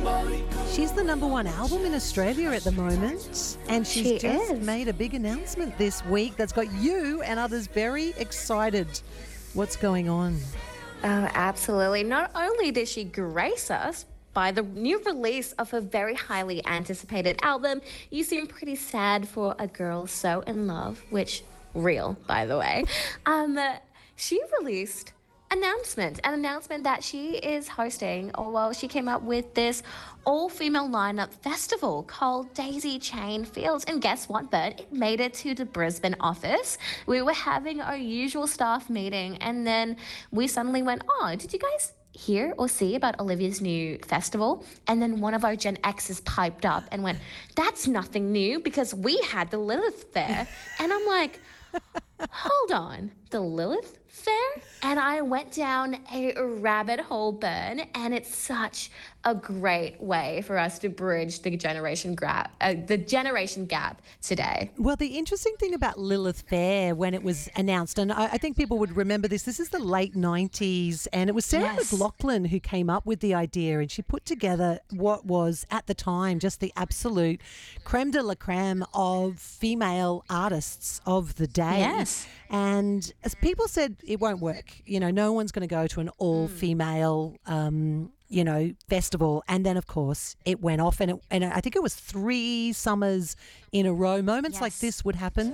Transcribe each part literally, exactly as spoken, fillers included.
She's the number one album in Australia at the moment, and she's She just is. made a big announcement this week that's got you and others very excited. What's going on? Oh, absolutely. Not only did she grace us by the new release of her very highly anticipated album, You Seem Pretty Sad for a Girl So in Love, which, real, by the way, um, she released announcement, an announcement that she is hosting, or well, she came up with this all-female lineup festival called Daisy Chain Fields. And guess what, Bert? It made it to the Brisbane office. We were having our usual staff meeting, and then we suddenly went, oh, did you guys hear or see about Olivia's new festival? And then one of our Gen X's piped up and went, that's nothing new because we had the Lilith Fair. And I'm like, hold on, the Lilith Fair? And I went down a rabbit hole, Burn, and it's such a great way for us to bridge the generation gap, uh, the generation gap today. Well, the interesting thing about Lilith Fair when it was announced, and I, I think people would remember this, this is the late nineties, and it was Sarah Yes. McLachlan who came up with the idea, and she put together what was, at the time, just the absolute creme de la creme of female artists of the day. Yes. And as people said, it won't work. You know, no one's going to go to an all-female um, you know, festival. And then, of course, it went off, and, it, and I think it was three summers in a row. Moments Yes. like this would happen.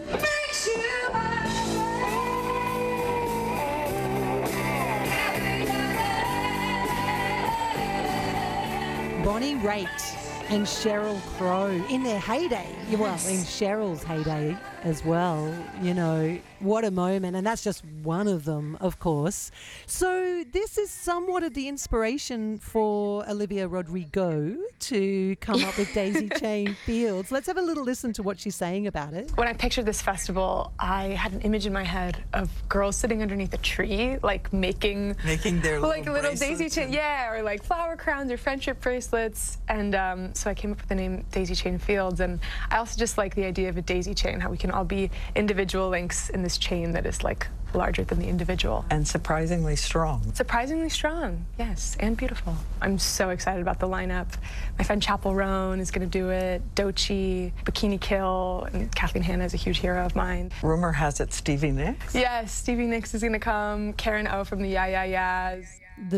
Bonnie Raitt and Sheryl Crow in their heyday. Yes. Well, in Cheryl's heyday as well. You know, what a moment. And that's just one of them, of course. So this is somewhat of the inspiration for Olivia Rodrigo to come up with Daisy Chain Fields. Let's have a little listen to what she's saying about it. When I pictured this festival, I had an image in my head of girls sitting underneath a tree, like making Making their like little little daisy bracelets chain, and- yeah, or like flower crowns or friendship bracelets. And um, so I came up with the name Daisy Chain Fields. And I also just like the idea of a daisy chain, how we can all be individual links in this chain that is like larger than the individual. And surprisingly strong. Surprisingly strong, yes, and beautiful. I'm so excited about the lineup. My friend Chapel Roan is going to do it, Doechii, Bikini Kill, and Kathleen Hanna is a huge hero of mine. Rumor has it Stevie Nicks. Yes, Stevie Nicks is going to come, Karen O from the Yeah Yeah Yeahs. The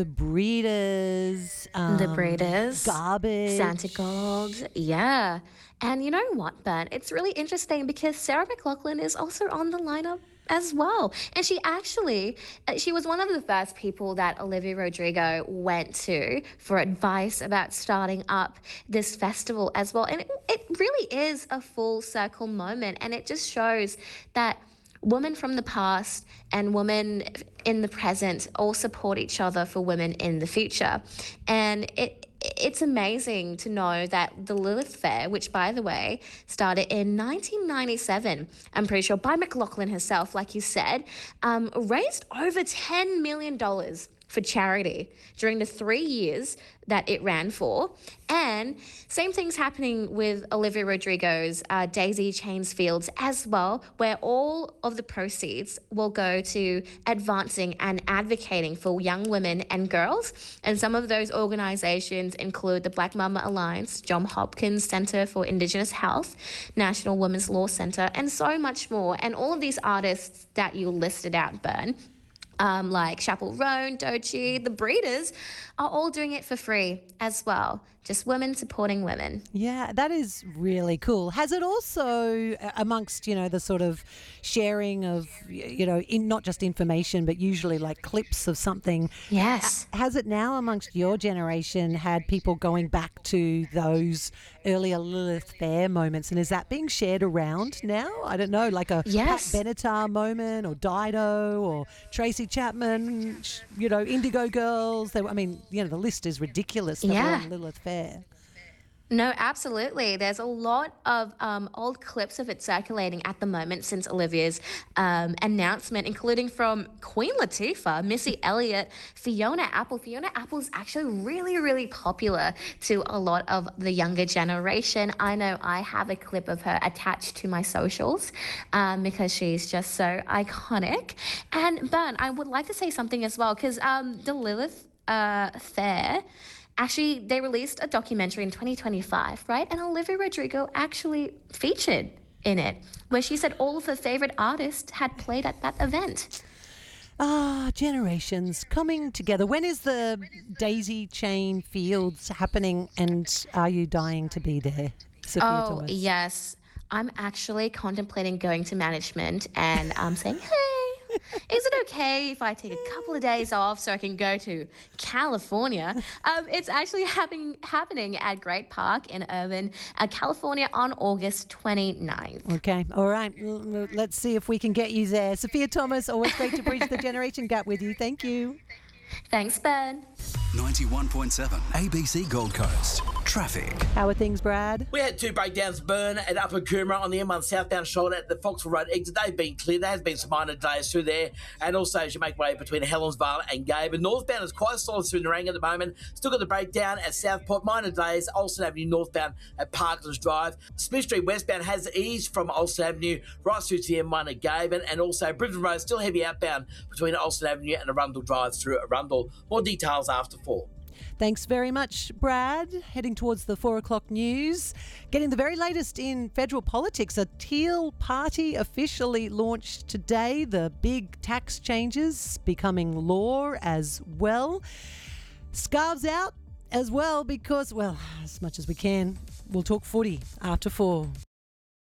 Breeders. Um, The Breeders. Garbage. Santa Gogs, yeah. And you know what, Ben? It's really interesting because Sarah McLachlan is also on the lineup as well. And she actually, uh, she was one of the first people that Olivia Rodrigo went to for advice about starting up this festival as well. And it, it really is a full circle moment. And it just shows that women from the past and women in the present all support each other for women in the future. And it it's amazing to know that the Lilith Fair, which, by the way, started in nineteen ninety-seven, I'm pretty sure by McLachlan herself, like you said, um, raised over ten million dollars for charity during the three years that it ran for. And same thing's happening with Olivia Rodrigo's uh, Daisy Chains Fields as well, where all of the proceeds will go to advancing and advocating for young women and girls. And some of those organizations include the Black Mama Alliance, Johns Hopkins Center for Indigenous Health, National Women's Law Center, and so much more. And all of these artists that you listed out, Bern, Um, like Chapel Roan, Doechii, the Breeders, are all doing it for free as well. Just women supporting women. Yeah, that is really cool. Has it also, uh, amongst, you know, the sort of sharing of, y- you know, in not just information, but usually like clips of something, Yes. has it now amongst your generation had people going back to those earlier Lilith Fair moments? And is that being shared around now? I don't know, like a Yes. Pat Benatar moment or Dido or Tracy Chapman, sh- you know, Indigo Girls. They, I mean, you know, the list is ridiculous that were Yeah. on Lilith Fair. No, absolutely. There's a lot of um, old clips of it circulating at the moment since Olivia's um, announcement, including from Queen Latifah, Missy Elliott, Fiona Apple. Fiona Apple is actually really, really popular to a lot of the younger generation. I know I have a clip of her attached to my socials um, because she's just so iconic. And Bern, I would like to say something as well because um, the Lilith uh, Fair Actually, they released a documentary in twenty twenty-five, right? And Olivia Rodrigo actually featured in it, where she said all of her favorite artists had played at that event. Ah, generations coming together. When is the Daisy Chain Fields happening, and are you dying to be there, Sophia Oh, Thomas? yes. I'm actually contemplating going to management and um, saying, hey, is it okay if I take a couple of days off so I can go to California? Um, it's actually happening happening at Great Park in Irvine, uh, California on August twenty-ninth. Okay, all right. L- l- Let's see if we can get you there. Sophia Thomas, always great to bridge the generation gap with you. Thank you. Thanks, Ben. ninety-one point seven A B C Gold Coast. Traffic. How are things, Brad? We had two breakdowns burn at Upper Coomera on the M one southbound shoulder at the Foxville Road exit. They've been cleared. There has been some minor delays through there. And also as you make way between Helensvale and Gabe. Northbound is quite solid through Narang at the moment. Still got the breakdown at Southport. Minor delays. Olsen Avenue northbound at Parklands Drive. Smith Street westbound has eased from Olsen Avenue right through to the M one at Gaben. And also Brisbane Road still heavy outbound between Olsen Avenue and Arundel Drive through Arundel. More details after four. Thanks very much, Brad. Heading towards the four o'clock news. Getting the very latest in federal politics. A Teal Party officially launched today. The big tax changes becoming law as well. Scarves out as well because, well, as much as we can, we'll talk footy after four.